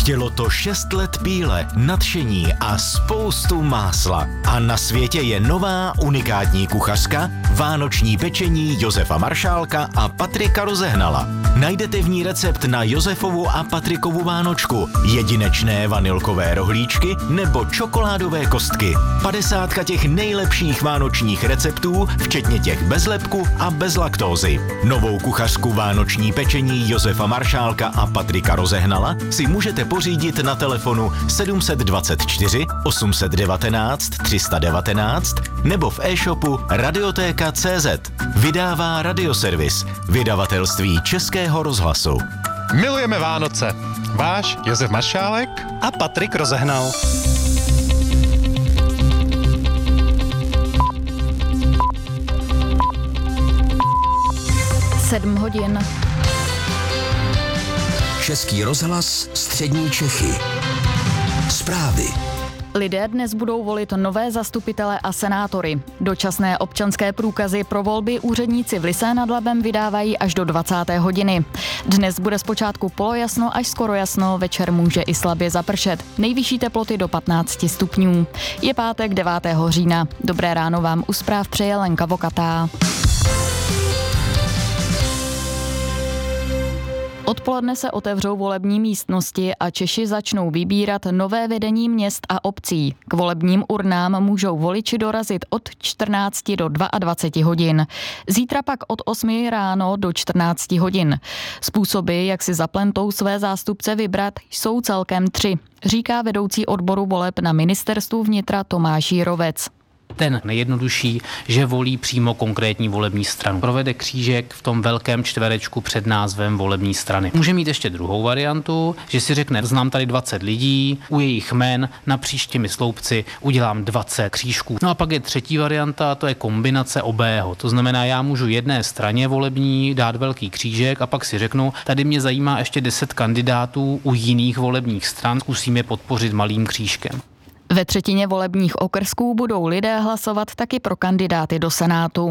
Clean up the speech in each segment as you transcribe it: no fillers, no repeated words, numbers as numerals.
Chtělo to 6 let píle, nadšení a spoustu másla. A na světě je nová unikátní kuchařka, vánoční pečení Josefa Maršálka a Patrika Rozehnala. Najdete v ní recept na Josefovu a Patrikovu vánočku, jedinečné vanilkové rohlíčky nebo čokoládové kostky. 50 těch nejlepších vánočních receptů, včetně těch bez lepku a bez laktózy. Novou kuchařku vánoční pečení Josefa Maršálka a Patrika Rozehnala si můžete pořídit na telefonu 724 819 319 nebo v e-shopu radiotéka.cz. Vydává Radioservis, vydavatelství Českého rozhlasu. Milujeme Vánoce. Váš Josef Maršálek a Patrik Rozehnal. Sedm hodin. Český rozhlas, střední Čechy. Zprávy. Lidé dnes budou volit nové zastupitele a senátory. Dočasné občanské průkazy pro volby úředníci v Lysé nad Labem vydávají až do 20. hodiny. Dnes bude zpočátku polojasno až skoro jasno, večer může i slabě zapršet. Nejvyšší teploty do 15 stupňů. Je pátek 9. října. Dobré ráno vám u zpráv přeje Lenka Vokatá. Odpoledne se otevřou volební místnosti a Češi začnou vybírat nové vedení měst a obcí. K volebním urnám můžou voliči dorazit od 14 do 22 hodin. Zítra pak od 8 ráno do 14 hodin. Způsoby, jak si za plentou své zástupce vybrat, jsou celkem 3, říká vedoucí odboru voleb na ministerstvu vnitra Tomáš Jirovec. Ten nejjednodušší, že volí přímo konkrétní volební stranu. Provede křížek v tom velkém čtverečku před názvem volební strany. Může mít ještě druhou variantu, že si řekne, znám tady 20 lidí, u jejich jmen na příštími sloupci udělám 20 křížků. No a pak je třetí varianta, to je kombinace obého. To znamená, já můžu jedné straně volební dát velký křížek a pak si řeknu, tady mě zajímá ještě 10 kandidátů u jiných volebních stran, zkusím je podpořit malým křížkem. Ve třetině volebních okrsků budou lidé hlasovat taky pro kandidáty do Senátu.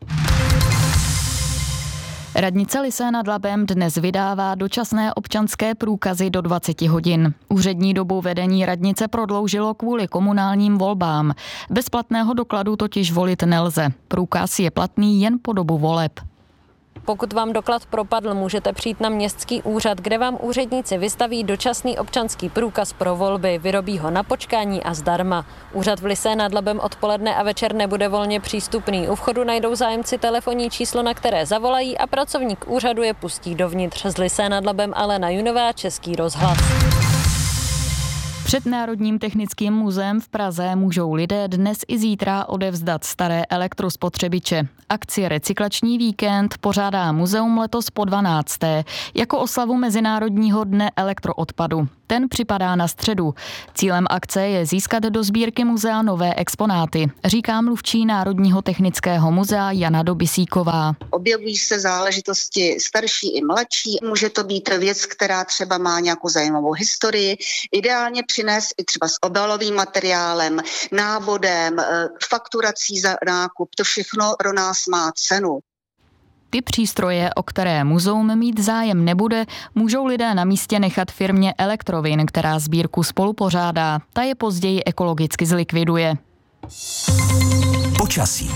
Radnice Lysé nad Labem dnes vydává dočasné občanské průkazy do 20 hodin. Úřední dobu vedení radnice prodloužilo kvůli komunálním volbám. Bez platného dokladu totiž volit nelze. Průkaz je platný jen po dobu voleb. Pokud vám doklad propadl, můžete přijít na městský úřad, kde vám úředníci vystaví dočasný občanský průkaz pro volby, vyrobí ho na počkání a zdarma. Úřad v Lysé nad Labem odpoledne a večer nebude volně přístupný. U vchodu najdou zájemci telefonní číslo, na které zavolají a pracovník úřadu je pustí dovnitř. Z Lysé nad Labem Alena Junová, Český rozhlas. Před Národním technickým muzeem v Praze můžou lidé dnes i zítra odevzdat staré elektrospotřebiče. Akci Recyklační víkend pořádá muzeum letos po 12. jako oslavu Mezinárodního dne elektroodpadu. Ten připadá na středu. Cílem akce je získat do sbírky muzea nové exponáty, říká mluvčí Národního technického muzea Jana Dobisíková. Objevují se záležitosti starší i mladší. Může to být věc, která třeba má nějakou zajímavou historii. Ideálně přinést i třeba s obalovým materiálem, návodem, fakturací za nákup. To všechno pro nás má cenu. Ty přístroje, o které muzeum mít zájem nebude, můžou lidé na místě nechat firmě Elektrovin, která sbírku spolupořádá. Ta je později ekologicky zlikviduje. Počasí.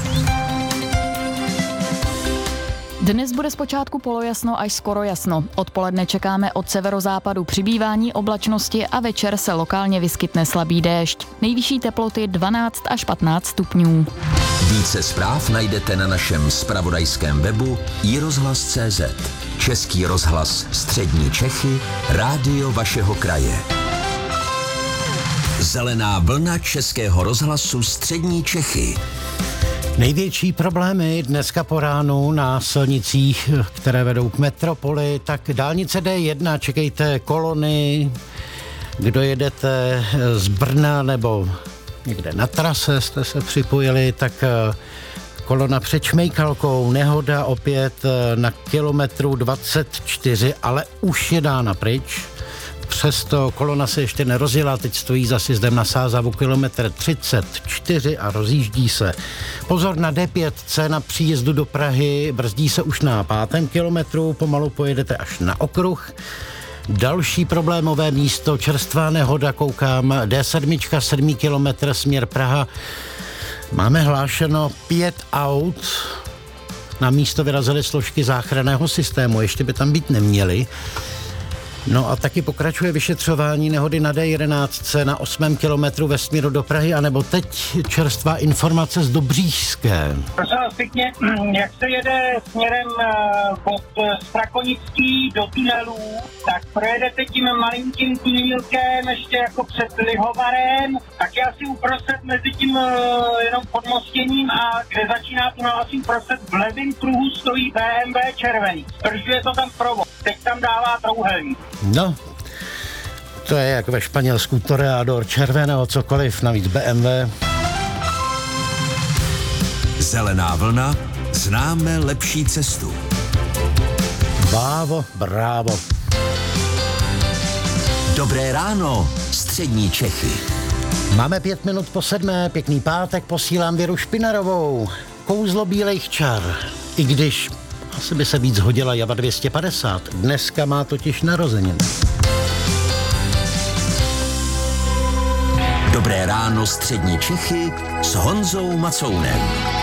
Dnes bude zpočátku polojasno až skoro jasno. Odpoledne čekáme od severozápadu přibývání oblačnosti a večer se lokálně vyskytne slabý déšť. Nejvyšší teploty 12 až 15 stupňů. Více zpráv najdete na našem zpravodajském webu iRozhlas.cz. Český rozhlas, střední Čechy, rádio vašeho kraje. Zelená vlna Českého rozhlasu, střední Čechy. Největší problémy dneska po ránu na silnicích, které vedou k metropoli, tak dálnice D1, čekejte kolony, kdo jedete z Brna nebo někde na trase jste se připojili, tak kolona před Šmejkalkou, nehoda opět na kilometru 24, ale už je dána pryč. Přesto kolona se ještě nerozjela, teď stojí za sjezdem na Sázavu kilometr 34 a rozjíždí se. Pozor na D5 na příjezdu do Prahy, brzdí se už na 5. kilometru, pomalu pojedete až na okruh. Další problémové místo, čerstvá nehoda, koukám, D7, 7 kilometr, směr Praha. Máme hlášeno 5 aut. Na místo vyrazily složky záchranného systému, ještě by tam být neměly. No a taky pokračuje vyšetřování nehody na D11 na 8. kilometru ve směru do Prahy, anebo teď čerstvá informace z Dobříšské. Prosím vás pěkně, jak se jede směrem od Strakonický do tunelů, tak projedete tím malinkým tunelkem ještě jako před Lihovarem, tak je asi uprostřed mezi tím jenom podmostěním a kde začíná tunel asi uprostřed v levém pruhu stojí BMW červený. Zdržuje to tam provoz, teď tam dává trouhelník. No, to je jak ve Španělsku Toreador, červeného cokoliv, navíc BMW. Zelená vlna, známe lepší cestu. Bravo. Dobré ráno, střední Čechy. Máme 5 minut po 7, pěkný pátek, posílám Věru Špinarovou. Kouzlo bílejch čar, i když asi by se víc hodila Java 250, dneska má totiž narozeniny. Dobré ráno, střední Čechy s Honzou Macounem.